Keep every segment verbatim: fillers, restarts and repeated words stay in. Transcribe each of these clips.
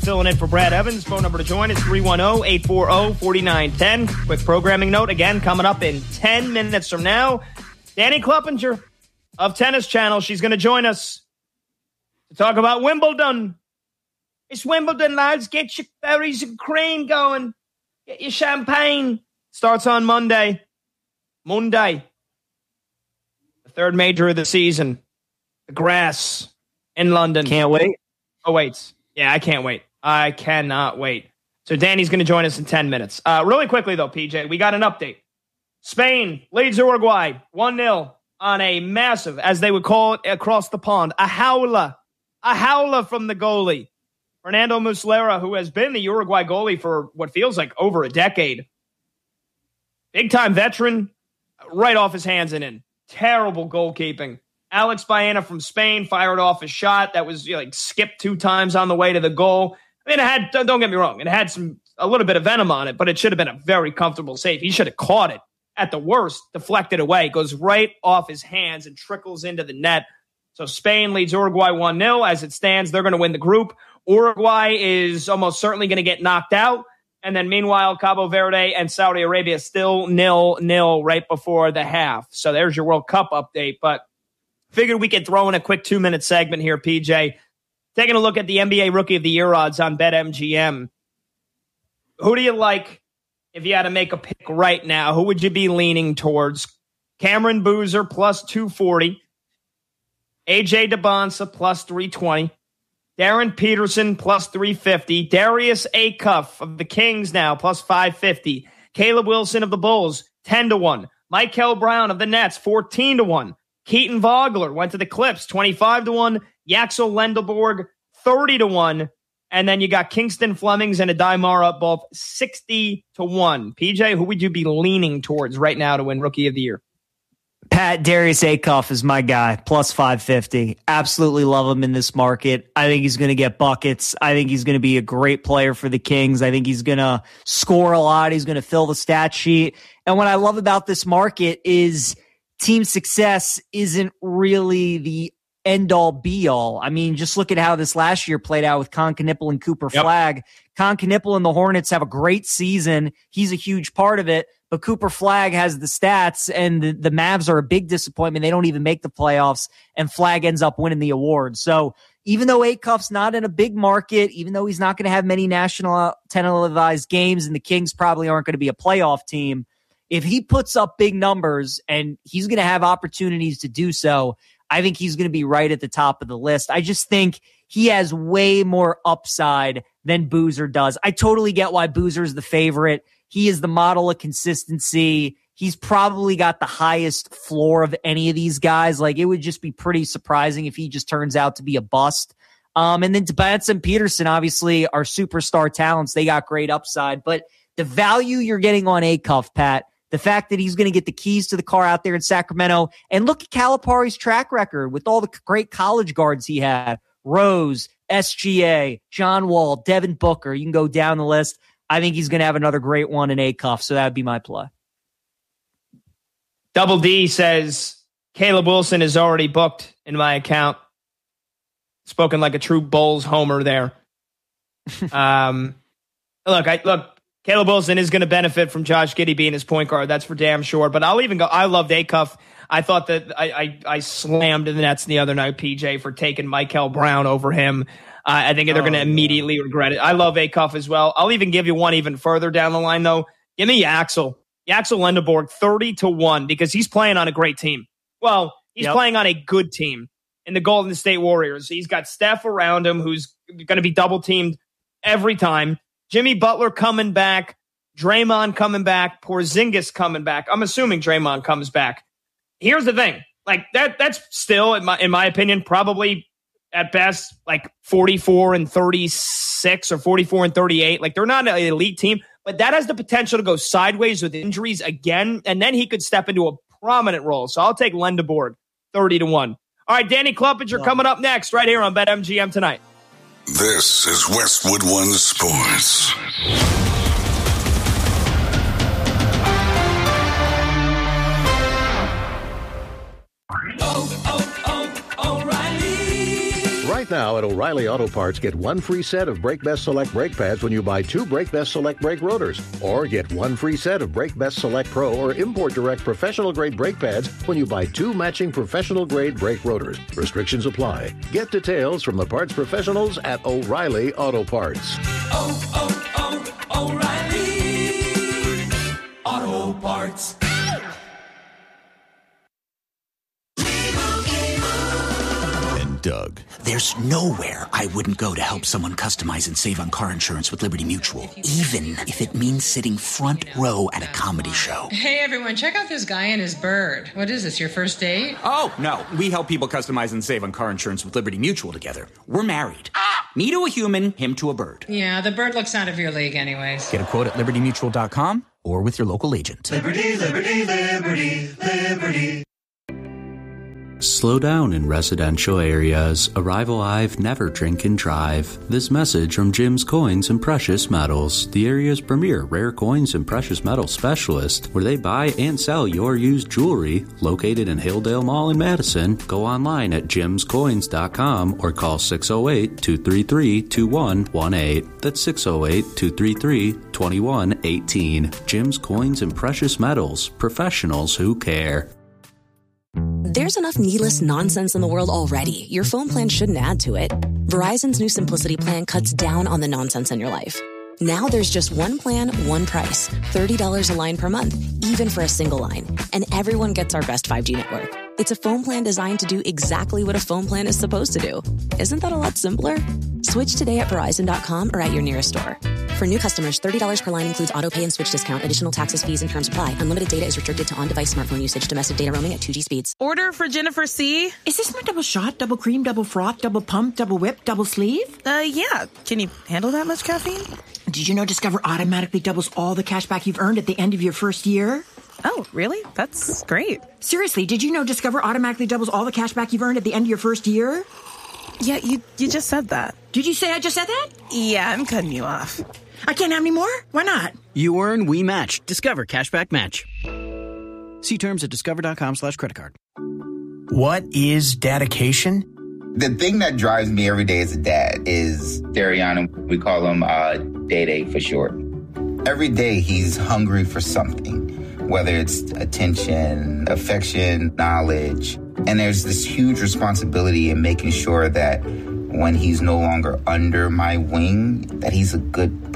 filling in for Brad Evans. Phone number to join is three one zero, eight four zero, four nine one zero. Quick programming note, again, coming up in ten minutes from now. Danny Kluppinger of Tennis Channel. She's going to join us to talk about Wimbledon. It's Wimbledon, lads. Get your berries and cream going. Get your champagne. Starts on Monday. Monday. The third major of the season. The grass in London. Can't wait. Oh, wait. Yeah, I can't wait. I cannot wait. So Danny's going to join us in ten minutes. Uh, really quickly, though, P J, we got an update. Spain leads Uruguay one nil on a massive, as they would call it across the pond, a howler. A howler from the goalie. Fernando Muslera, who has been the Uruguay goalie for what feels like over a decade. Big-time veteran, right off his hands and in. Terrible goalkeeping. Alex Baena from Spain fired off a shot that was, you know, like skipped two times on the way to the goal. I mean, it had, don't get me wrong, it had some a little bit of venom on it, but it should have been a very comfortable save. He should have caught it. At the worst, deflected away, goes right off his hands and trickles into the net. So Spain leads Uruguay one nil. As it stands, they're going to win the group. Uruguay is almost certainly going to get knocked out. And then meanwhile, Cabo Verde and Saudi Arabia still nil nil right before the half. So there's your World Cup update. But figured we could throw in a quick two-minute segment here, P J. Taking a look at the N B A Rookie of the Year odds on BetMGM. Who do you like? If you had to make a pick right now, who would you be leaning towards? Cameron Boozer plus two forty. A J DeBonsa plus three twenty. Darren Peterson plus three fifty. Darius Acuff of the Kings now plus five fifty. Caleb Wilson of the Bulls ten to one. Michael Brown of the Nets fourteen to one. Keaton Vogler went to the Clips twenty-five to one. Yaxel Lendelborg thirty to one. And then you got Kingston Flemings and Adai Mara both sixty to one. P J, who would you be leaning towards right now to win Rookie of the Year? Pat, Darius Acuff is my guy, plus five fifty. Absolutely love him in this market. I think he's going to get buckets. I think he's going to be a great player for the Kings. I think he's going to score a lot. He's going to fill the stat sheet. And what I love about this market is team success isn't really the end-all, be-all. I mean, just look at how this last year played out with Con Knipple and Cooper yep. Flagg. Con Knipple and the Hornets have a great season. He's a huge part of it, but Cooper Flagg has the stats, and the, the Mavs are a big disappointment. They don't even make the playoffs, and Flagg ends up winning the award. So even though Acuff's not in a big market, even though he's not going to have many national televised games, and the Kings probably aren't going to be a playoff team, if he puts up big numbers, and he's going to have opportunities to do so, I think he's going to be right at the top of the list. I just think he has way more upside than Boozer does. I totally get why Boozer's the favorite. He is the model of consistency. He's probably got the highest floor of any of these guys. Like, it would just be pretty surprising if he just turns out to be a bust. Um, and then DeBonsa and Peterson, obviously, are superstar talents. They got great upside. But the value you're getting on Acuff, Pat, the fact that he's going to get the keys to the car out there in Sacramento. And look at Calipari's track record with all the great college guards he had. Rose, S G A, John Wall, Devin Booker. You can go down the list. I think he's going to have another great one in Acuff, so that would be my play. Double D says, Caleb Wilson is already booked in my account. Spoken like a true Bulls homer there. um, look, I look. Caleb Wilson is going to benefit from Josh Giddey being his point guard. That's for damn sure. But I'll even go. I loved Acuff. I thought that I, I, I slammed the Nets the other night, P J, for taking Michael Brown over him. Uh, I think they're oh, going to immediately yeah. regret it. I love Acuff as well. I'll even give you one even further down the line, though. Give me Yaxel. Yaxel Lendeborg, thirty to one, because he's playing on a great team. Well, he's yep. playing on a good team in the Golden State Warriors. He's got Steph around him who's going to be double-teamed every time. Jimmy Butler coming back. Draymond coming back. Porzingis coming back. I'm assuming Draymond comes back. Here's the thing. Like, that that's still, in my in my opinion, probably at best like forty-four and thirty-six or forty-four and thirty-eight. Like, they're not an elite team, but that has the potential to go sideways with injuries again, and then he could step into a prominent role. So I'll take Lendeborg, thirty to one. All right, Danny Kluppinger coming up next right here on BetMGM tonight. This is Westwood One Sports. Right now at O'Reilly Auto Parts, get one free set of Brake Best Select brake pads when you buy two Brake Best Select brake rotors. Or get one free set of Brake Best Select Pro or Import Direct professional grade brake pads when you buy two matching professional grade brake rotors. Restrictions apply. Get details from the parts professionals at O'Reilly Auto Parts. Oh, oh, oh, O'Reilly Auto Parts. Doug. There's nowhere I wouldn't go to help someone customize and save on car insurance with Liberty Mutual, even if it means sitting front row at a comedy show. Hey everyone, check out this guy and his bird. What is this, your first date? Oh, no. We help people customize and save on car insurance with Liberty Mutual together. We're married. Me to a human, him to a bird. Yeah, the bird looks out of your league anyways. Get a quote at liberty mutual dot com or with your local agent. Liberty, liberty, liberty, liberty. Slow down in residential areas. Arrival I've never drink and drive. This message from Jim's Coins and Precious Metals, the area's premier rare coins and precious metal specialist, where they buy and sell your used jewelry. Located in Hilldale Mall in Madison, go online at jims coins dot com or call six oh eight, two three three, two one one eight. That's six oh eight, two three three, two one one eight. Jim's Coins and Precious Metals, professionals who care. There's enough needless nonsense in the world already. Your phone plan shouldn't add to it. Verizon's new Simplicity plan cuts down on the nonsense in your life. Now there's just one plan, one price. thirty dollars a line per month, even for a single line. And everyone gets our best five G network. It's a phone plan designed to do exactly what a phone plan is supposed to do. Isn't that a lot simpler? Switch today at Verizon dot com or at your nearest store. For new customers, thirty dollars per line includes auto pay and switch discount. Additional taxes, fees, and terms apply. Unlimited data is restricted to on-device smartphone usage. Domestic data roaming at two G speeds. Order for Jennifer C. Is this my double shot, double cream, double froth, double pump, double whip, double sleeve? Uh, yeah. Can you handle that much caffeine? Did you know Discover automatically doubles all the cash back you've earned at the end of your first year? Oh, really? That's great. Seriously, did you know Discover automatically doubles all the cash back you've earned at the end of your first year? Yeah, you you just said that. Did you say I just said that? Yeah, I'm cutting you off. I can't have any more? Why not? You earn, we match. Discover Cashback Match. See terms at discover dot com slash credit card. What is dedication? The thing that drives me every day as a dad is Dariana. We call him uh, Day-Day for short. Every day he's hungry for something, whether it's attention, affection, knowledge. And there's this huge responsibility in making sure that when he's no longer under my wing, that he's a good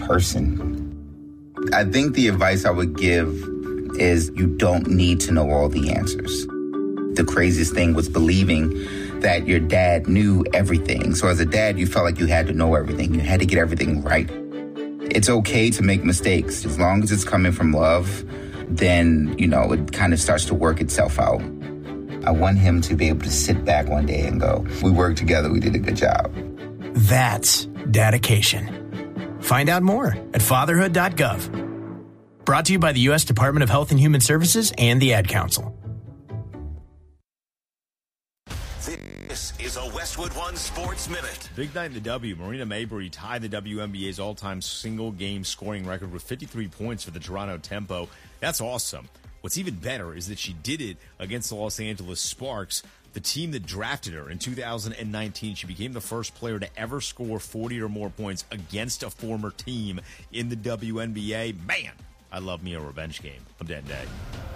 person. I think the advice I would give is you don't need to know all the answers. The craziest thing was believing that your dad knew everything. So as a dad, you felt like you had to know everything. You had to get everything right. It's okay to make mistakes. As long as it's coming from love, then, you know, it kind of starts to work itself out. I want him to be able to sit back one day and go, we worked together, we did a good job. That's dedication. Find out more at fatherhood dot gov. Brought to you by the U S Department of Health and Human Services and the Ad Council. This is a Westwood One Sports Minute. Big night in the W. Marina Mabrey tied the W N B A's all-time single-game scoring record with fifty-three points for the Toronto Tempo. That's awesome. What's even better is that she did it against the Los Angeles Sparks, the team that drafted her in two thousand nineteen. She became the first player to ever score forty or more points against a former team in the W N B A. Man, I love me a revenge game. I'm dead day.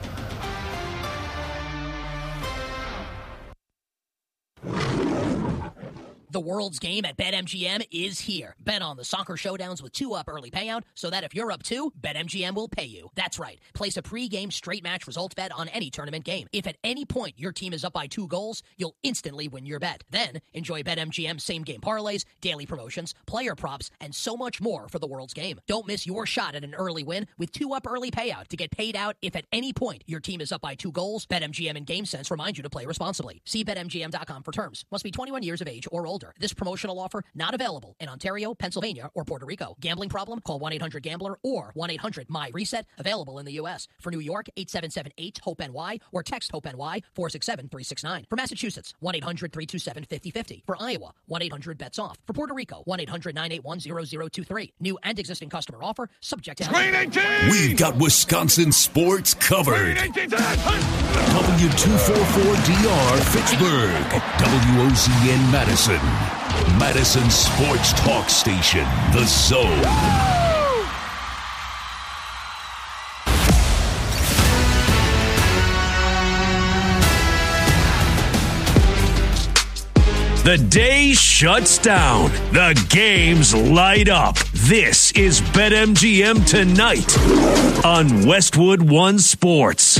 The world's game at BetMGM is here. Bet on the soccer showdowns with two-up early payout so that if you're up two, BetMGM will pay you. That's right. Place a pre-game straight match results bet on any tournament game. If at any point your team is up by two goals, you'll instantly win your bet. Then enjoy BetMGM's same-game parlays, daily promotions, player props, and so much more for the world's game. Don't miss your shot at an early win with two-up early payout to get paid out if at any point your team is up by two goals. BetMGM and GameSense remind you to play responsibly. See Bet M G M dot com for terms. Must be twenty-one years of age or older. This promotional offer not available in Ontario, Pennsylvania, or Puerto Rico. Gambling problem? Call one eight hundred gambler or one eight hundred my reset. Available in the U S. For New York, eight seven seven eight hope N Y or text HOPE-NY four six seven three six nine. For Massachusetts, one eight hundred three two seven five oh five oh. For Iowa, one eight hundred bets off. For Puerto Rico, one eight hundred nine eight one zero zero two three. New and existing customer offer, subject to... We've got Wisconsin sports covered. W two forty-four D R Fitchburg, W O Z N Madison. Madison Sports Talk Station, The Zone. The day shuts down. The games light up. This is BetMGM Tonight on Westwood One Sports.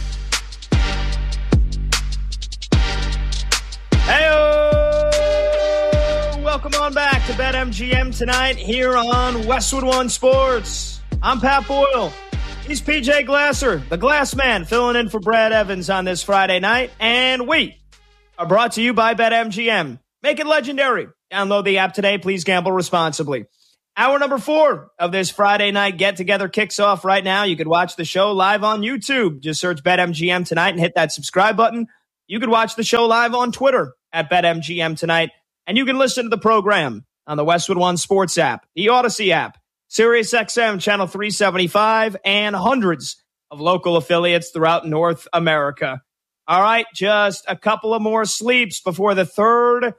Hey, welcome on back to BetMGM Tonight here on Westwood One Sports. I'm Pat Boyle. He's P J Glasser, the Glass Man, filling in for Brad Evans on this Friday night. And we are brought to you by BetMGM. Make it legendary. Download the app today. Please gamble responsibly. Hour number four of this Friday night get-together kicks off right now. You could watch the show live on YouTube. Just search BetMGM Tonight and hit that subscribe button. You could watch the show live on Twitter at BetMGM Tonight. And you can listen to the program on the Westwood One Sports app, the Odyssey app, SiriusXM Channel three seventy-five, and hundreds of local affiliates throughout North America. All right, just a couple of more sleeps before the third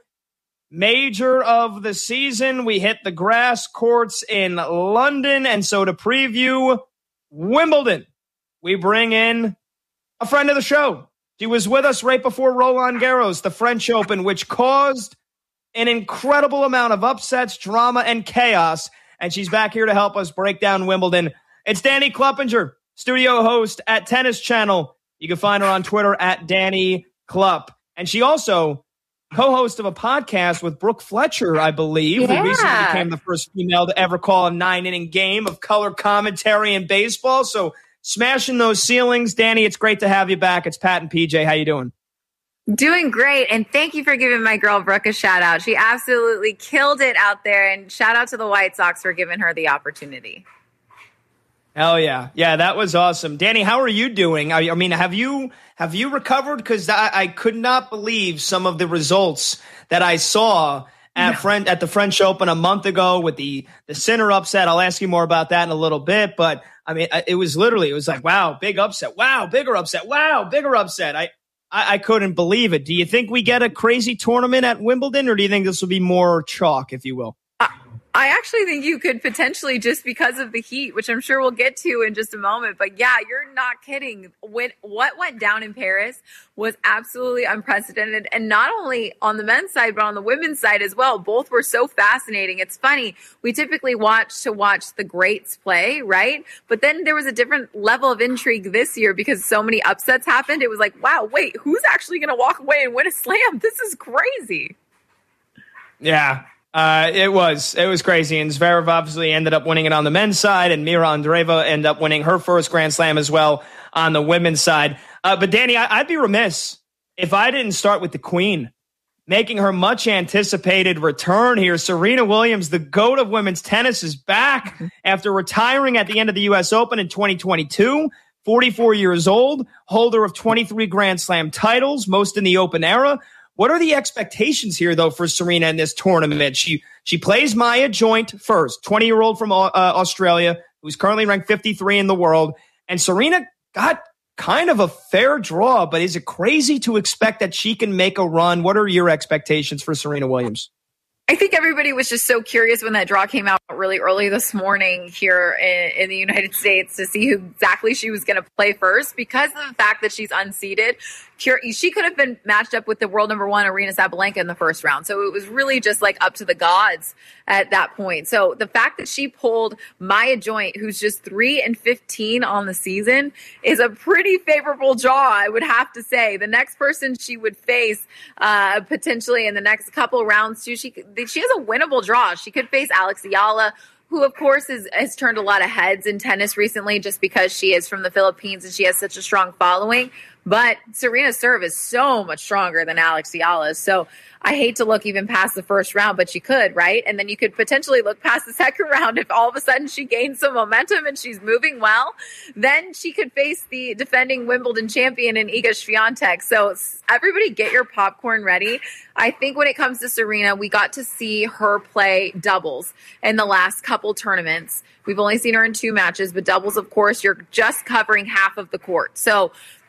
major of the season. We hit the grass courts in London, and so to preview Wimbledon, we bring in a friend of the show. She was with us right before Roland Garros, the French Open, which caused an incredible amount of upsets, drama, and chaos, and she's back here to help us break down Wimbledon. It's Danny Kluppinger, studio host at Tennis Channel. You can find her on Twitter at Danny Klupp. And she also co-host of a podcast with Brooke Fletcher, I believe, yeah. who recently became the first female to ever call a nine-inning game of color commentary in baseball. So smashing those ceilings. Danny, it's great to have you back. It's Pat and P J. How you doing? Doing great. And thank you for giving my girl Brooke a shout out. She absolutely killed it out there. And shout out to the White Sox for giving her the opportunity. Hell yeah. Yeah, that was awesome. Danny, how are you doing? I mean, have you have you recovered? Because I, I could not believe some of the results that I saw at no. friend at the French Open a month ago with the, the Sinner upset. I'll ask you more about that in a little bit. But, I mean, it was literally, it was like, wow, big upset. Wow, bigger upset. Wow, bigger upset. I, I, I couldn't believe it. Do you think we get a crazy tournament at Wimbledon, or do you think this will be more chalk, if you will? I actually think you could potentially, just because of the heat, which I'm sure we'll get to in just a moment. But yeah, you're not kidding. When what went down in Paris was absolutely unprecedented. And not only on the men's side, but on the women's side as well. Both were so fascinating. It's funny. We typically watch to watch the greats play, right? But then there was a different level of intrigue this year because so many upsets happened. It was like, wow, wait, who's actually going to walk away and win a slam? This is crazy. Yeah. Uh, it was it was crazy, and Zverev obviously ended up winning it on the men's side, and Mira Andreeva ended up winning her first Grand Slam as well on the women's side. Uh, but Danny, I, I'd be remiss if I didn't start with the Queen, making her much anticipated return here. Serena Williams, the GOAT of women's tennis, is back after retiring at the end of the U S Open in twenty twenty-two. forty-four years old, holder of twenty-three Grand Slam titles, most in the Open era. What are the expectations here, though, for Serena in this tournament? She she plays Maya Joint first, twenty-year-old from uh, Australia, who's currently ranked fifty-three in the world. And Serena got kind of a fair draw, but is it crazy to expect that she can make a run? What are your expectations for Serena Williams? I think everybody was just so curious when that draw came out really early this morning here in, in the United States to see who exactly she was going to play first, because of the fact that she's unseeded. She could have been matched up with the world number one Aryna Sabalenka in the first round. So it was really just like up to the gods at that point. So the fact that she pulled Maya Joint, who's just three and fifteen on the season, is a pretty favorable draw, I would have to say. The next person she would face uh, potentially in the next couple of rounds too, she she has a winnable draw. She could face Alex Ayala, who, of course, is, has turned a lot of heads in tennis recently just because she is from the Philippines and she has such a strong following. But Serena's serve is so much stronger than Alex Ayala's. So I hate to look even past the first round, but you could, right? And then you could potentially look past the second round if all of a sudden she gains some momentum and she's moving well. Then she could face the defending Wimbledon champion in Iga Swiatek. So everybody get your popcorn ready. I think when it comes to Serena, we got to see her play doubles in the last couple tournaments. We've only seen her in two matches, but doubles, of course, you're just covering half of the court. So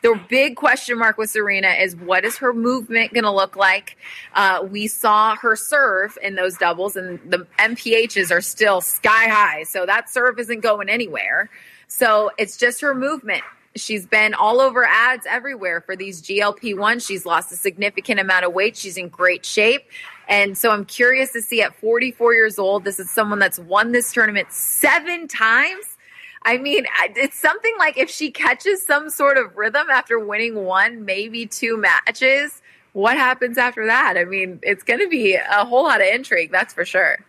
The big question mark with Serena is what is her movement going to look like? Uh, we saw her serve in those doubles, and the M P Hs are still sky high. So that serve isn't going anywhere. So it's just her movement. She's been all over ads everywhere for these G L P one. She's lost a significant amount of weight. She's in great shape. And so I'm curious to see at forty-four years old, this is someone that's won this tournament seven times. I mean, it's something like if she catches some sort of rhythm after winning one, maybe two matches, what happens after that? I mean, it's going to be a whole lot of intrigue, that's for sure.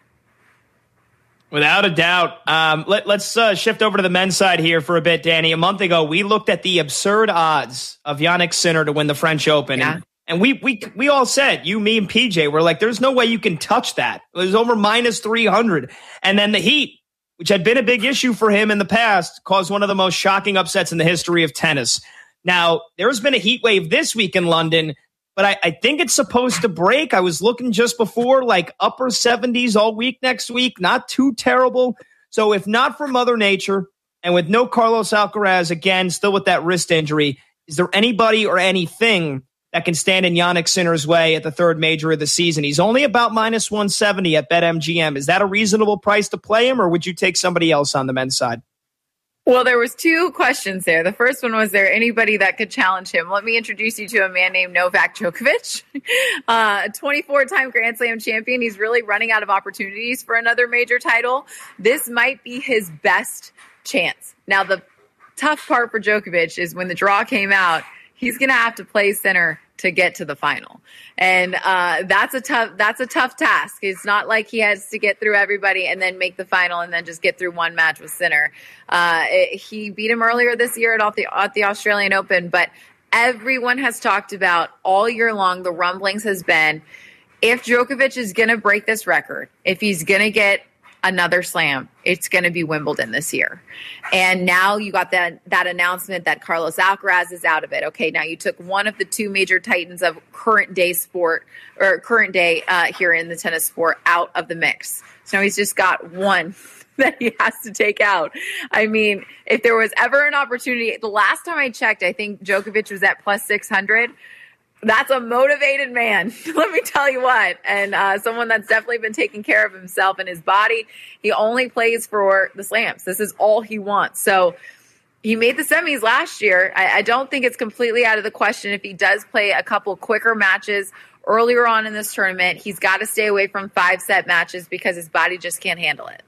Without a doubt. Um, let, let's uh, shift over to the men's side here for a bit, Danny. A month ago, we looked at the absurd odds of Jannik Sinner to win the French Open. Yeah. And, and we we we all said, you, me, and P J, were like, there's no way you can touch that. It was over minus three hundred. And then the heat, which had been a big issue for him in the past, caused one of the most shocking upsets in the history of tennis. Now, there's been a heat wave this week in London, but I, I think it's supposed to break. I was looking just before, like upper seventies all week next week. Not too terrible. So if not for Mother Nature, and with no Carlos Alcaraz, again, still with that wrist injury, is there anybody or anything that can stand in Jannik Sinner's way at the third major of the season? He's only about minus one seventy at BetMGM. Is that a reasonable price to play him, or would you take somebody else on the men's side? Well, there was two questions there. The first one was, there anybody that could challenge him? Let me introduce you to a man named Novak Djokovic, uh, a twenty-four-time Grand Slam champion. He's really running out of opportunities for another major title. This might be his best chance. Now, the tough part for Djokovic is when the draw came out, he's going to have to play Sinner to get to the final. And uh, that's a tough that's a tough task. It's not like he has to get through everybody and then make the final and then just get through one match with Sinner. Uh, it, he beat him earlier this year at the, at the Australian Open, but everyone has talked about all year long, the rumblings has been, if Djokovic is going to break this record, if he's going to get another slam, it's going to be Wimbledon this year. And now you got that that announcement that Carlos Alcaraz is out of it. Okay, now you took one of the two major titans of current day sport, or current day uh, here in the tennis sport, out of the mix. So now he's just got one that he has to take out. I mean, if there was ever an opportunity, the last time I checked, I think Djokovic was at plus six hundred. That's a motivated man, let me tell you what. And uh, someone that's definitely been taking care of himself and his body. He only plays for the slams. This is all he wants. So he made the semis last year. I, I don't think it's completely out of the question if he does play a couple quicker matches earlier on in this tournament. He's got to stay away from five-set matches because his body just can't handle it.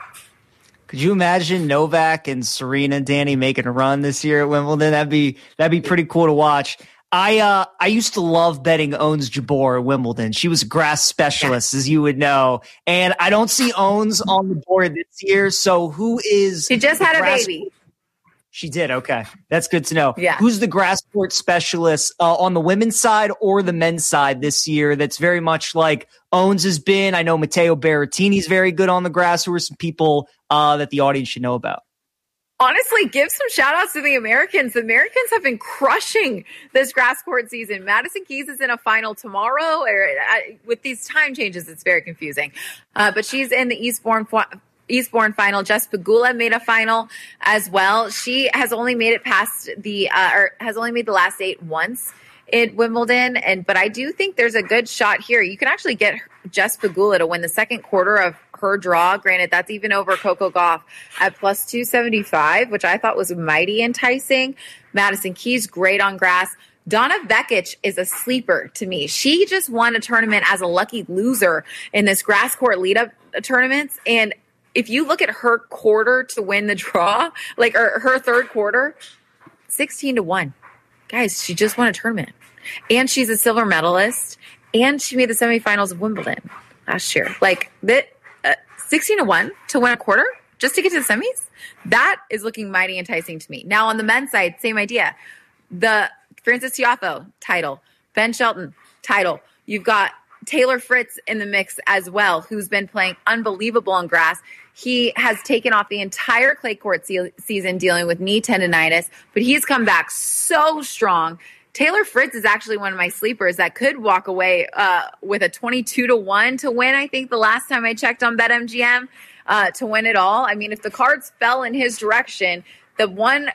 Could you imagine Novak and Serena, Danny, making a run this year at Wimbledon? That'd be that'd be pretty cool to watch. I uh, I used to love betting Ons Jabeur at Wimbledon. She was a grass specialist, yeah. as you would know. And I don't see Ons on the board this year. So who is... She just had a grass- baby. She did. Okay. That's good to know. Yeah. Who's the grass court specialist uh, on the women's side or the men's side this year that's very much like Ons has been? I know Matteo Berrettini's very good on the grass. Who are some people uh, that the audience should know about? Honestly, give some shout outs to the Americans. The Americans have been crushing this grass court season. Madison Keys is in a final tomorrow. Or, uh, with these time changes, it's very confusing. Uh, but she's in the Eastbourne Eastbourne final. Jess Pegula made a final as well. She has only made it past the, uh, or has only made the last eight once at Wimbledon. And, but I do think there's a good shot here. You can actually get Jess Pegula to win the second quarter of her draw. Granted, that's even over Coco Gauff at plus two seventy-five, which I thought was mighty enticing. Madison Keys, great on grass. Donna Vekic is a sleeper to me. She just won a tournament as a lucky loser in this grass court lead-up tournaments. And if you look at her quarter to win the draw, like or her third quarter, sixteen to one. Guys, she just won a tournament. And she's a silver medalist. And she made the semifinals of Wimbledon last year. Like, that uh, sixteen to one to win a quarter just to get to the semis? That is looking mighty enticing to me. Now, on the men's side, same idea. The Francis Tiafoe title, Ben Shelton title. You've got Taylor Fritz in the mix as well, who's been playing unbelievable on grass. He has taken off the entire clay court se- season dealing with knee tendonitis, but he's come back so strong. Taylor Fritz is actually one of my sleepers that could walk away uh, with a twenty-two to one to win. I think the last time I checked on BetMGM uh, to win it all. I mean, if the cards fell in his direction, the one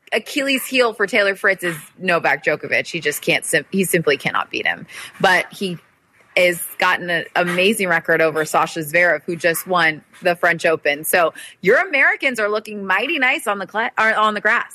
Achilles heel for Taylor Fritz is Novak Djokovic. He just can't, sim- he simply cannot beat him. But he has gotten an amazing record over Sasha Zverev, who just won the French Open. So your Americans are looking mighty nice on the cla- or on the grass.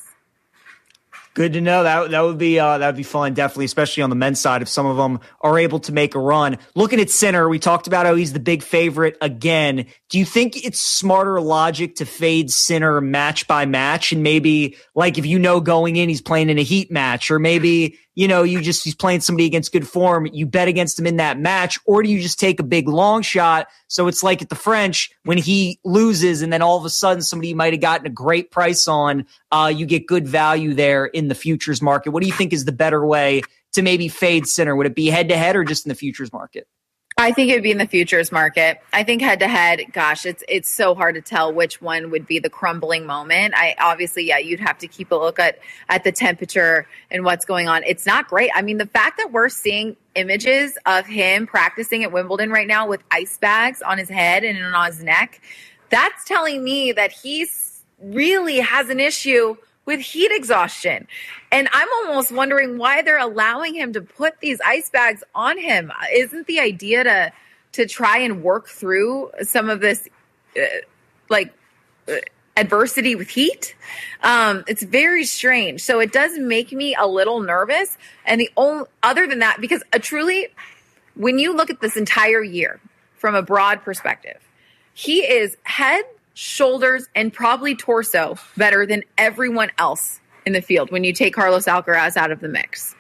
Good to know. That that would be uh, that would be fun, definitely, especially on the men's side if some of them are able to make a run. Looking at Sinner, we talked about how he's the big favorite again. Do you think it's smarter logic to fade Sinner match by match, and maybe like if you know going in he's playing in a heat match, or maybe you know you just he's playing somebody against good form, you bet against him in that match, or do you just take a big long shot? So it's like at the French when he loses, and then all of a sudden somebody you might have gotten a great price on, uh, you get good value there in the futures market. What do you think is the better way to maybe fade Sinner? Would it be head to head or just in the futures market? I think it would be in the futures market. I think head to head, gosh, it's it's so hard to tell which one would be the crumbling moment. I obviously, yeah, you'd have to keep a look at, at the temperature and what's going on. It's not great. I mean, the fact that we're seeing images of him practicing at Wimbledon right now with ice bags on his head and on his neck, that's telling me that he's really has an issue with heat exhaustion. And I'm almost wondering why they're allowing him to put these ice bags on him. Isn't the idea to to try and work through some of this uh, like uh, adversity with heat? Um, it's very strange. So it does make me a little nervous. And the only other than that, because uh, truly, when you look at this entire year from a broad perspective, he is head, shoulders, and probably torso better than everyone else in the field when you take Carlos Alcaraz out of the mix.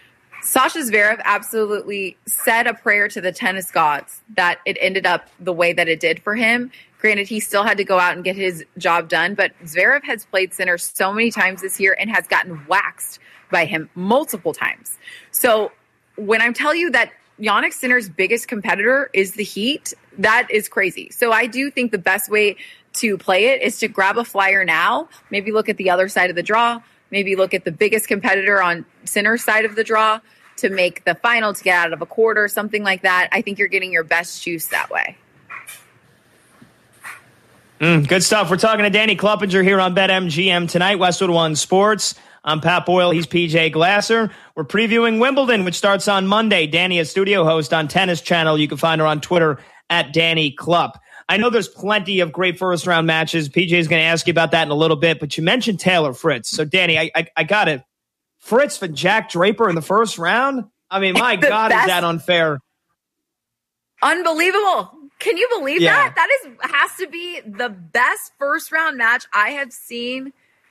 Sasha Zverev absolutely said a prayer to the tennis gods that it ended up the way that it did for him. Granted, he still had to go out and get his job done, but Zverev has played Sinner so many times this year and has gotten waxed by him multiple times. So when I tell you that Jannik Sinner's biggest competitor is the heat, that is crazy. So I do think the best way to play it is to grab a flyer now, maybe look at the other side of the draw, maybe look at the biggest competitor on Sinner's side of the draw to make the final, to get out of a quarter, something like that. I think you're getting your best juice that way. Mm, good stuff. We're talking to Danny Kluppinger here on BetMGM tonight, Westwood One Sports. I'm Pat Boyle. He's P J Glasser. We're previewing Wimbledon, which starts on Monday. Danny, a studio host on Tennis Channel. You can find her on Twitter at Danny Klupp. I know there's plenty of great first-round matches. P J is going to ask you about that in a little bit, but you mentioned Taylor Fritz. So, Danny, I, I, I got it. Fritz for Jack Draper in the first round? I mean, my God, best. Is that unfair? Unbelievable. Can you believe yeah. that? That is has to be the best first-round match I have seen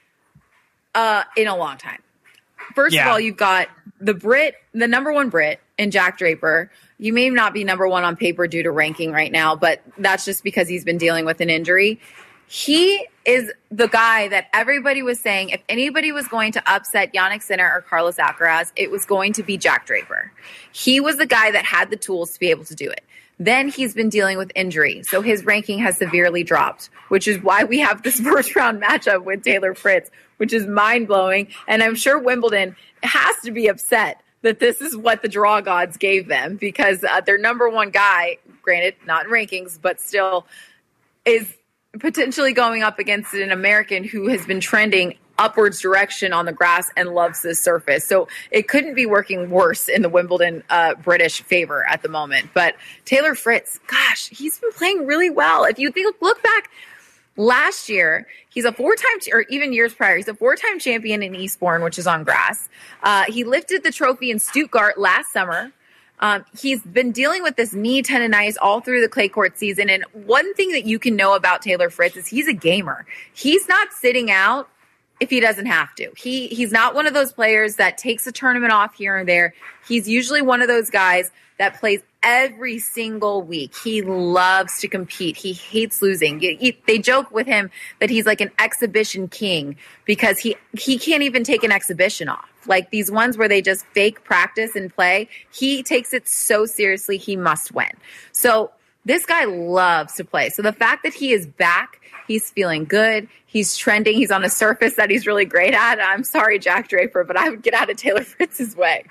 uh, in a long time. First yeah. of all, you've got the Brit, the number one Brit in Jack Draper. You may not be number one on paper due to ranking right now, but that's just because he's been dealing with an injury. He is the guy that everybody was saying if anybody was going to upset Jannik Sinner or Carlos Alcaraz, it was going to be Jack Draper. He was the guy that had the tools to be able to do it. Then he's been dealing with injury, so his ranking has severely dropped, which is why we have this first-round matchup with Taylor Fritz, which is mind-blowing. And I'm sure Wimbledon has to be upset that this is what the draw gods gave them, because uh, their number one guy, granted, not in rankings, but still is potentially going up against an American who has been trending upwards direction on the grass and loves this surface. So it couldn't be working worse in the Wimbledon uh, British favor at the moment. But Taylor Fritz, gosh, he's been playing really well. If you think, look back last year, he's a four-time, or even years prior, he's a four-time champion in Eastbourne, which is on grass. Uh, he lifted the trophy in Stuttgart last summer. Um, he's been dealing with this knee tendonitis all through the clay court season. And one thing that you can know about Taylor Fritz is he's a gamer. He's not sitting out if he doesn't have to. He he's not one of those players that takes a tournament off here and there. He's usually one of those guys that plays every single week. He loves to compete. He hates losing. He, he, they joke with him that he's like an exhibition king because he, he can't even take an exhibition off. Like these ones where they just fake practice and play. He takes it so seriously, he must win. So this guy loves to play. So the fact that he is back, he's feeling good. He's trending. He's on a surface that he's really great at. I'm sorry, Jack Draper, but I would get out of Taylor Fritz's way.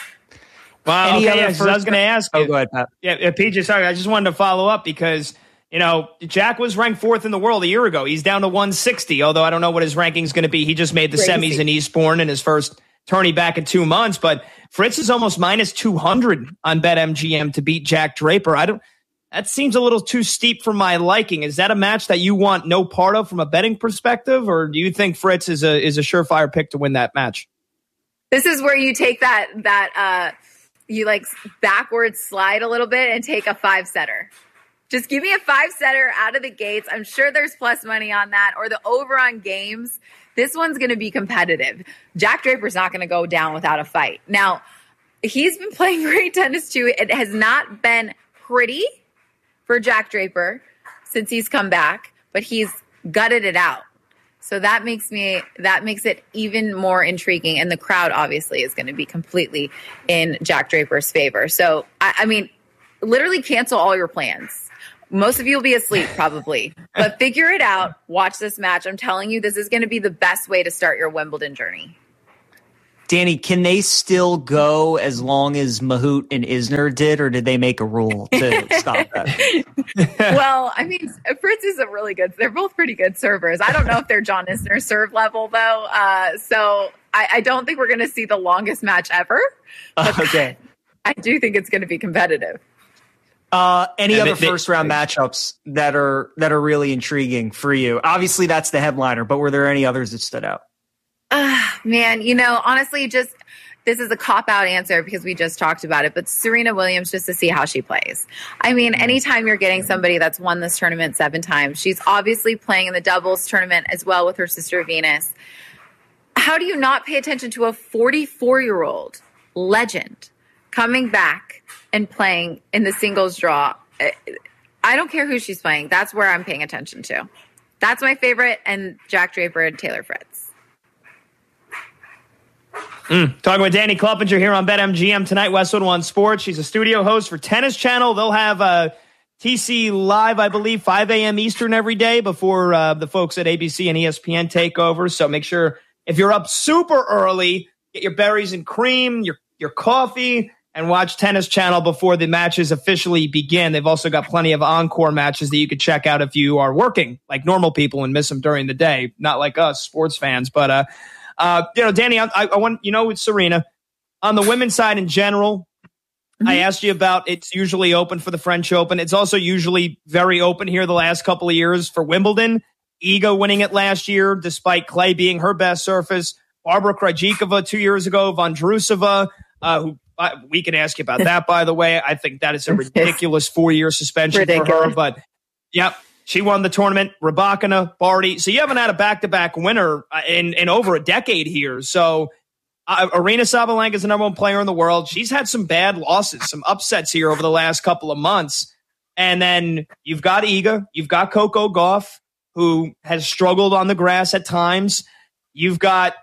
Wow. Okay, yeah, I was going to ask you. Oh, go ahead, Pat. Yeah, P J, sorry. I just wanted to follow up because You know, Jack was ranked fourth in the world a year ago. He's down to one sixty, although I don't know what his ranking is going to be. He just made the Crazy. semis in Eastbourne in his first tourney back in two months. But Fritz is almost minus two hundred on BetMGM to beat Jack Draper. I don't. That seems a little too steep for my liking. Is that a match that you want no part of from a betting perspective, or do you think Fritz is a is a surefire pick to win that match? This is where you take that that uh, you like backwards slide a little bit and take a five setter. Just give me a five setter out of the gates. I'm sure there's plus money on that, or the over on games. This one's going to be competitive. Jack Draper's not going to go down without a fight. Now, he's been playing great tennis too. It has not been pretty for Jack Draper since he's come back, but he's gutted it out. So that makes me that makes it even more intriguing. And the crowd obviously is going to be completely in Jack Draper's favor. So I, I mean, literally cancel all your plans. Most of you will be asleep probably, but figure it out. Watch this match. I'm telling you, this is going to be the best way to start your Wimbledon journey. Danny, can they still go as long as Mahut and Isner did, or did they make a rule to stop that? Well, I mean, Fritz is a really good, they're both pretty good servers. I don't know if they're John Isner serve level, though. Uh, so I, I don't think we're going to see the longest match ever. Uh, okay. I do think it's going to be competitive. Uh, any And other they- first round matchups that are that are really intriguing for you? Obviously, that's the headliner, but were there any others that stood out? Uh, man, you know, honestly, just this is a cop-out answer because we just talked about it, but Serena Williams, just to see how she plays. I mean, anytime you're getting somebody that's won this tournament seven times, she's obviously playing in the doubles tournament as well with her sister Venus. How do you not pay attention to a forty-four-year-old legend coming back and playing in the singles draw? I don't care who she's playing. That's where I'm paying attention to. That's my favorite, and Jack Draper and Taylor Fritz. Mm. Talking with Danny Kloppinger here on BetMGM tonight, Westwood One Sports. She's a studio host for Tennis Channel. They'll have uh, T C live, I believe, five a.m. Eastern every day before uh, the folks at A B C and E S P N take over. So make sure if you're up super early, get your berries and cream, your your coffee, and watch Tennis Channel before the matches officially begin. They've also got plenty of encore matches that you could check out if you are working like normal people and miss them during the day, not like us sports fans. But uh, uh, you know, Danny, I, I want you know with Serena on the women's side in general. Mm-hmm. I asked you about it's usually open for the French Open. It's also usually very open here the last couple of years for Wimbledon. Iga winning it last year, despite clay being her best surface. Barbara Krejcikova two years ago, Vondrousova, uh, who uh, we can ask you about that, by the way. I think that is a ridiculous four-year suspension ridiculous. for her. But, yep, she won the tournament. Rybakina, Barty. So you haven't had a back-to-back winner in, in over a decade here. So uh, Aryna Sabalenka is the number one player in the world. She's had some bad losses, some upsets here over the last couple of months. And then you've got Iga. You've got Coco Gauff, who has struggled on the grass at times. You've got,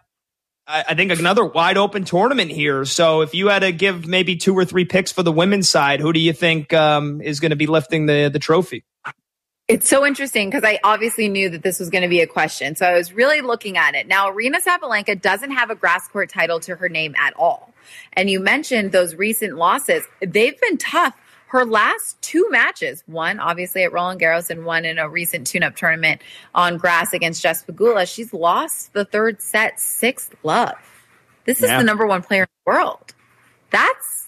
I think, another wide open tournament here. So if you had to give maybe two or three picks for the women's side, who do you think um, is going to be lifting the, the trophy? It's so interesting because I obviously knew that this was going to be a question. So I was really looking at it. Now, Aryna Sabalenka doesn't have a grass court title to her name at all. And you mentioned those recent losses. They've been tough. Her last two matches, one obviously at Roland Garros and one in a recent tune-up tournament on grass against Jess Pegula, she's lost the third set six love. This is yeah. the number one player in the world. That's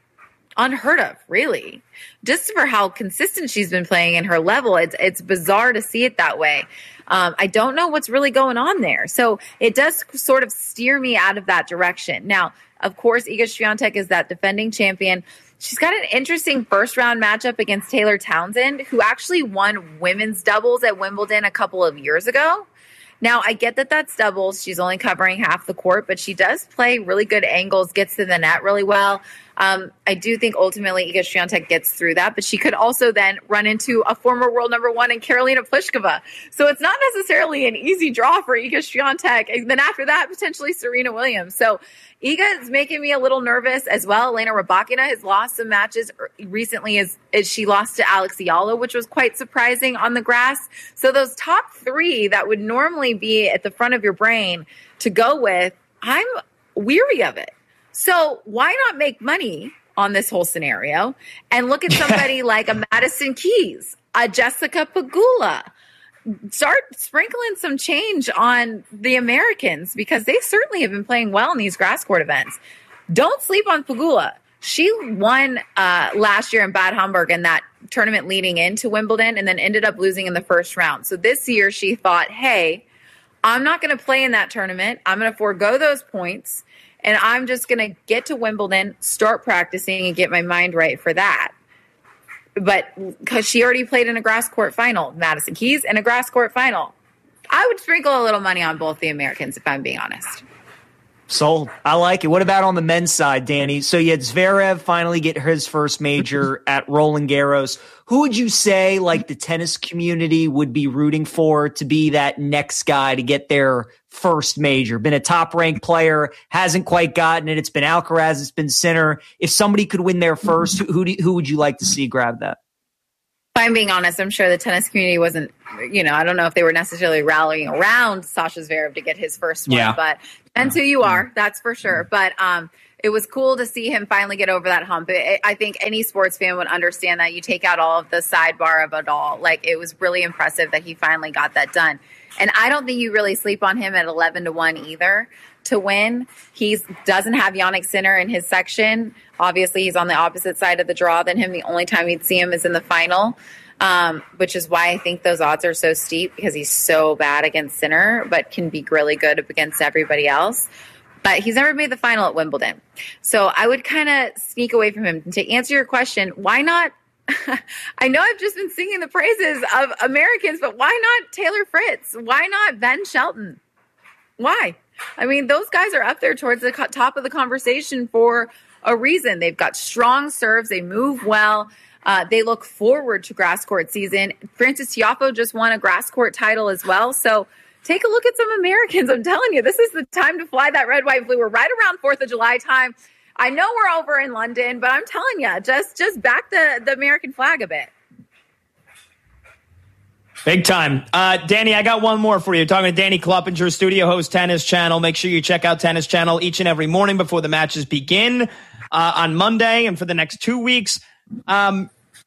unheard of, really. Just for how consistent she's been playing in her level, it's it's bizarre to see it that way. Um, I don't know what's really going on there. So it does sort of steer me out of that direction. Now, of course, Iga Swiatek is that defending champion. She's got an interesting first-round matchup against Taylor Townsend, who actually won women's doubles at Wimbledon a couple of years ago. Now, I get that that's doubles. She's only covering half the court, but she does play really good angles, gets to the net really well. Um, I do think ultimately Iga Swiatek gets through that, but she could also then run into a former world number one in Karolina Pliskova. So it's not necessarily an easy draw for Iga Swiatek. And then after that, potentially Serena Williams. So Iga is making me a little nervous as well. Elena Rybakina has lost some matches recently as, as she lost to Alex Ayala, which was quite surprising on the grass. So those top three that would normally be at the front of your brain to go with, I'm weary of it. So why not make money on this whole scenario and look at somebody like a Madison Keys? uh, Jessica Pegula. Start sprinkling some change on the Americans because they certainly have been playing well in these grass court events. Don't sleep on Pegula. She won uh, last year in Bad Homburg in that tournament leading into Wimbledon and then ended up losing in the first round. So this year she thought, hey, I'm not going to play in that tournament. I'm going to forego those points, and I'm just going to get to Wimbledon, start practicing, and get my mind right for that. But because she already played in a grass court final, Madison Keys in a grass court final, I would sprinkle a little money on both the Americans, if I'm being honest. Sold. I like it. What about on the men's side, Danny? So you had Zverev finally get his first major at Roland Garros. Who would you say, like, the tennis community would be rooting for to be that next guy to get their first major? Been a top-ranked player, hasn't quite gotten it. It's been Alcaraz, it's been Sinner. If somebody could win there first, who who, do, who would you like to see grab that? If I'm being honest, I'm sure the tennis community wasn't, you know, I don't know if they were necessarily rallying around Sasha Zverev to get his first one, yeah. but depends who you are, that's for sure. But um, it was cool to see him finally get over that hump. It, I think any sports fan would understand that. You take out all of the sidebar of it all. Like, it was really impressive that he finally got that done. And I don't think you really sleep on him at eleven to one either to win. He doesn't have Jannik Sinner in his section. Obviously, he's on the opposite side of the draw than him. The only time you'd see him is in the final, um, which is why I think those odds are so steep, because he's so bad against Sinner, but can be really good against everybody else. But he's never made the final at Wimbledon. So I would kind of sneak away from him. And to answer your question, why not? I know I've just been singing the praises of Americans, but why not Taylor Fritz? Why not Ben Shelton? Why? I mean, those guys are up there towards the top of the conversation for a reason. They've got strong serves. They move well. Uh, they look forward to grass court season. Frances Tiafoe just won a grass court title as well. So take a look at some Americans. I'm telling you, this is the time to fly that red, white, blue. We're right around fourth of July time. I know we're over in London, but I'm telling you, just just back the, the American flag a bit. Big time. Uh, Danny, I got one more for you. Talking to Danny Kloppinger, studio host, Tennis Channel. Make sure you check out Tennis Channel each and every morning before the matches begin uh, on Monday and for the next two weeks. Um,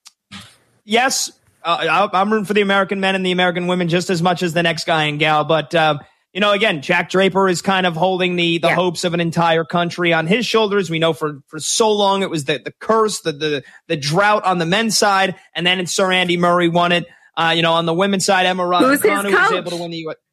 yes, uh, I'm rooting for the American men and the American women just as much as the next guy and gal. But, uh, you know, again, Jack Draper is kind of holding the the yeah. hopes of an entire country on his shoulders. We know for, for so long it was the, the curse, the, the, the drought on the men's side, and then it's Sir Andy Murray won it. Uh, you know, on the women's side, Emma Raducanu was able to win the U S.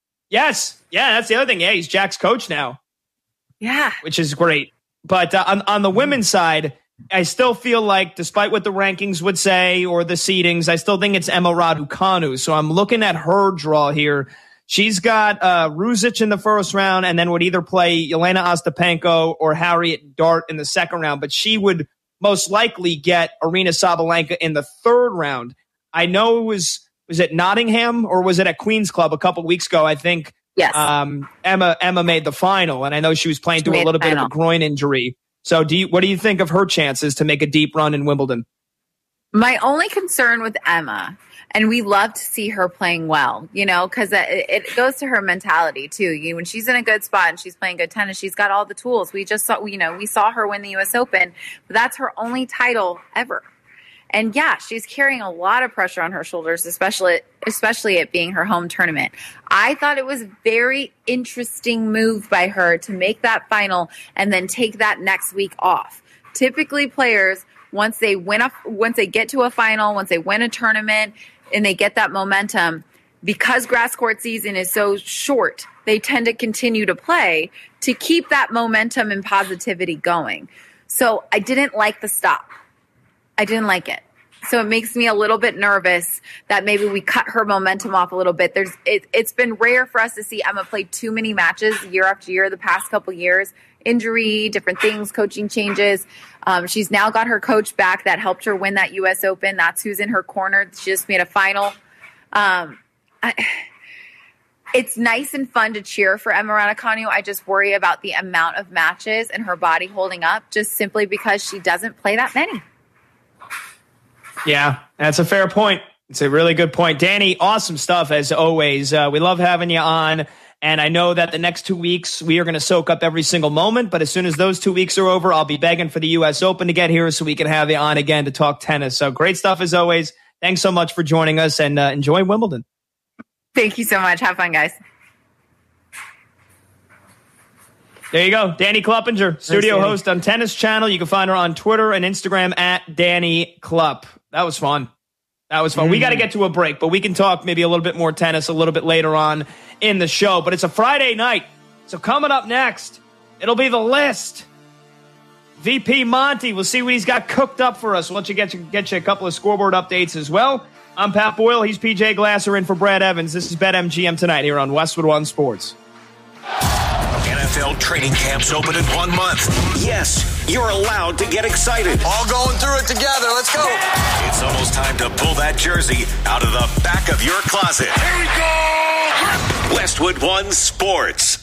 Yes. Yeah, that's the other thing. Yeah, he's Jack's coach now. Yeah. Which is great. But uh, on, on the women's side, I still feel like, despite what the rankings would say or the seedings, I still think it's Emma Raducanu. So I'm looking at her draw here. She's got uh, Ruzic in the first round and then would either play Yelena Ostapenko or Harriet Dart in the second round. But she would most likely get Aryna Sabalenka in the third round. I know it was, was it Nottingham or was it at Queen's Club a couple weeks ago? I think yes. um, Emma Emma made the final, and I know she was playing through a little bit of a groin injury. So do you, what do you think of her chances to make a deep run in Wimbledon? My only concern with Emma, and we love to see her playing well, you know, because it, it goes to her mentality too. You, when she's in a good spot and she's playing good tennis, she's got all the tools. We just saw, you know, we saw her win the U S Open, but that's her only title ever. And yeah, she's carrying a lot of pressure on her shoulders, especially especially it being her home tournament. I thought it was a very interesting move by her to make that final and then take that next week off. Typically, players, once they win a, once they get to a final, once they win a tournament, and they get that momentum, because grass court season is so short, they tend to continue to play to keep that momentum and positivity going. So I didn't like the stop. I didn't like it. So it makes me a little bit nervous that maybe we cut her momentum off a little bit. There's it, it's been rare for us to see Emma play too many matches year after year the past couple years. Injury, different things, coaching changes. Um, she's now got her coach back that helped her win that U S Open. That's who's in her corner. She just made a final. Um, I, it's nice and fun to cheer for Emma Raducanu. I just worry about the amount of matches and her body holding up just simply because she doesn't play that many. Yeah, that's a fair point. It's a really good point. Danny, awesome stuff as always. Uh, we love having you on. And I know that the next two weeks we are going to soak up every single moment. But as soon as those two weeks are over, I'll be begging for the U S Open to get here so we can have you on again to talk tennis. So great stuff as always. thanks so much for joining us, and uh, enjoy Wimbledon. Thank you so much. Have fun, guys. There you go. Danny Kluppinger, studio Danny. host on Tennis Channel. You can find her on Twitter and Instagram at Danny Klupp. That was fun. That was fun. Mm. We got to get to a break, but we can talk maybe a little bit more tennis a little bit later on in the show. But it's a Friday night, so coming up next, it'll be the list. V P Monty, we'll see what he's got cooked up for us. We'll let you get, you get you a couple of scoreboard updates as well. I'm Pat Boyle. He's P J Glasser in for Brad Evans. This is BetMGM Tonight here on Westwood One Sports. N F L training camps open in one month. Yes, you're allowed to get excited. All going through it together. Let's go. It's almost time to pull that jersey out of the back of your closet. Here we go. Westwood One Sports.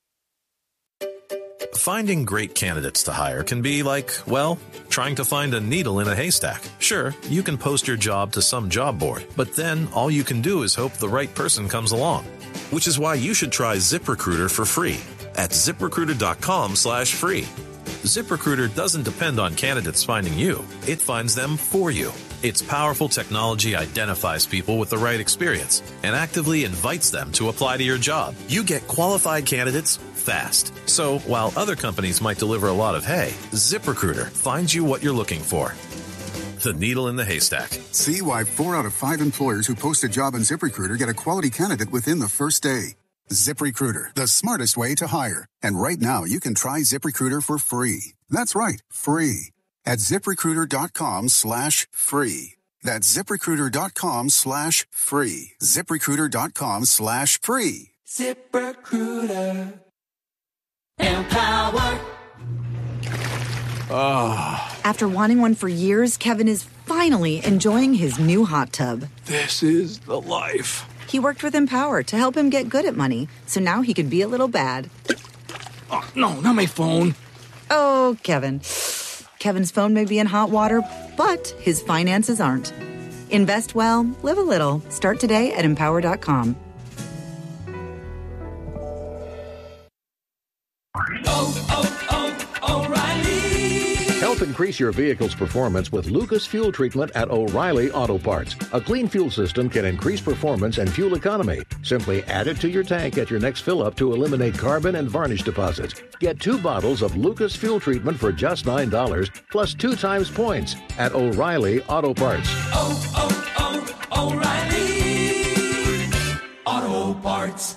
Finding great candidates to hire can be like, well, trying to find a needle in a haystack. Sure, you can post your job to some job board, but then all you can do is hope the right person comes along. Which is why you should try ZipRecruiter for free at ZipRecruiter.com slash free. ZipRecruiter doesn't depend on candidates finding you. It finds them for you. Its powerful technology identifies people with the right experience and actively invites them to apply to your job. You get qualified candidates fast. So while other companies might deliver a lot of hay, ZipRecruiter finds you what you're looking for. The needle in the haystack. See why four out of five employers who post a job on ZipRecruiter get a quality candidate within the first day. ZipRecruiter, the smartest way to hire. And right now, you can try ZipRecruiter for free. That's right, free. At ZipRecruiter.com slash free. That's ZipRecruiter.com slash free. ZipRecruiter.com slash free. ZipRecruiter. Empower. Oh. After wanting one for years, Kevin is finally enjoying his new hot tub. This is the life. He worked with Empower to help him get good at money, so now he can be a little bad. Oh, no, not my phone. Oh, Kevin. Kevin's phone may be in hot water, but his finances aren't. Invest well, live a little. Start today at empower dot com. Oh, oh, oh, O'Reilly. Help increase your vehicle's performance with Lucas Fuel Treatment at O'Reilly Auto Parts. A clean fuel system can increase performance and fuel economy. Simply add it to your tank at your next fill-up to eliminate carbon and varnish deposits. Get two bottles of Lucas Fuel Treatment for just nine dollars, plus two times points at O'Reilly Auto Parts. Oh, oh, oh, O'Reilly Auto Parts.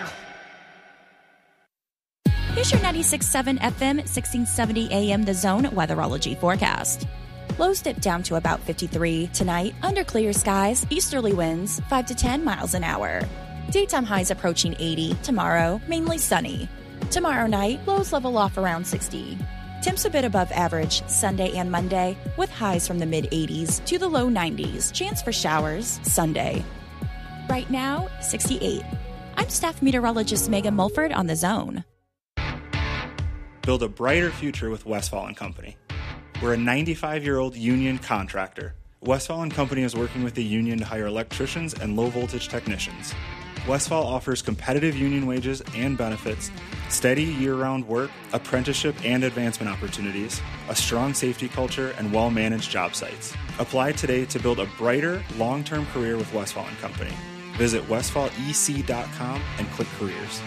Here's your ninety-six point seven F M, sixteen seventy A M The Zone weatherology forecast. Lows dip down to about fifty-three tonight, under clear skies, easterly winds five to ten miles an hour. Daytime highs approaching eighty, tomorrow mainly sunny. Tomorrow night, lows level off around sixty. Temps a bit above average Sunday and Monday, with highs from the mid-eighties to the low nineties. Chance for showers Sunday. Right now, sixty-eight. I'm staff meteorologist Megan Mulford on The Zone. Build a brighter future with Westfall and Company. We're a ninety-five-year-old union contractor. Westfall and Company is working with the union to hire electricians and low-voltage technicians. Westfall offers competitive union wages and benefits, steady year-round work, apprenticeship and advancement opportunities, a strong safety culture, and well-managed job sites. Apply today to build a brighter, long-term career with Westfall and Company. Visit westfall e c dot com and click careers.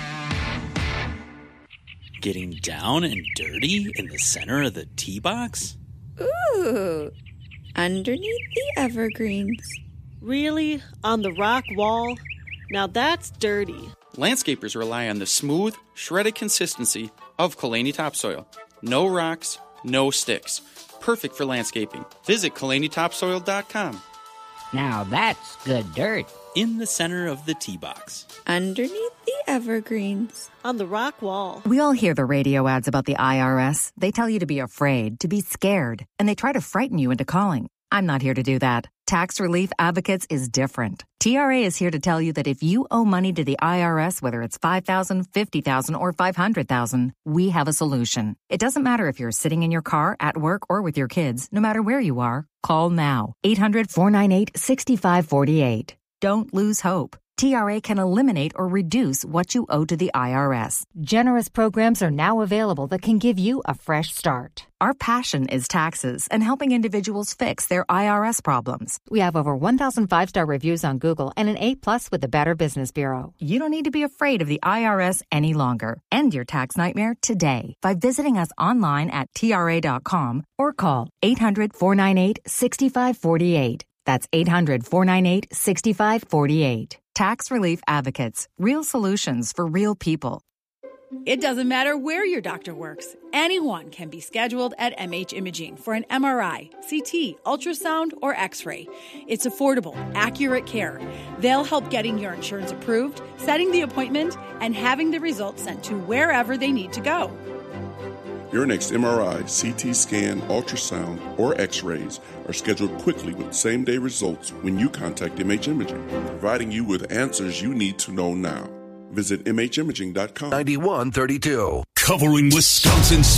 Getting down and dirty in the center of the tee box? Ooh, underneath the evergreens. Really? On the rock wall? Now that's dirty. Landscapers rely on the smooth, shredded consistency of Kalani topsoil. No rocks, no sticks. Perfect for landscaping. Visit Kalani Topsoil dot com. Now that's good dirt. In the center of the tee box. Underneath the evergreens. On the rock wall. We all hear the radio ads about the I R S. They tell you to be afraid, to be scared, and they try to frighten you into calling. I'm not here to do that. Tax Relief Advocates is different. T R A is here to tell you that if you owe money to the I R S, whether it's five thousand dollars, fifty thousand dollars, or five hundred thousand dollars, we have a solution. It doesn't matter if you're sitting in your car, at work, or with your kids. No matter where you are, call now. eight hundred, four nine eight, six five four eight. Don't lose hope. T R A can eliminate or reduce what you owe to the I R S. Generous programs are now available that can give you a fresh start. Our passion is taxes and helping individuals fix their I R S problems. We have over one thousand five-star reviews on Google and an A plus with the Better Business Bureau. You don't need to be afraid of the I R S any longer. End your tax nightmare today by visiting us online at T R A dot com or call eight hundred, four nine eight, six five four eight. That's eight hundred, four nine eight, six five four eight. Tax Relief Advocates. Real solutions for real people. It doesn't matter where your doctor works. Anyone can be scheduled at M H Imaging for an M R I, C T, ultrasound, or X-ray. It's affordable, accurate care. They'll help getting your insurance approved, setting the appointment, and having the results sent to wherever they need to go. Your next M R I, C T scan, ultrasound, or X-rays are scheduled quickly with same-day results when you contact M H Imaging, providing you with answers you need to know now. Visit M H imaging dot com. ninety-one thirty-two. Covering Wisconsin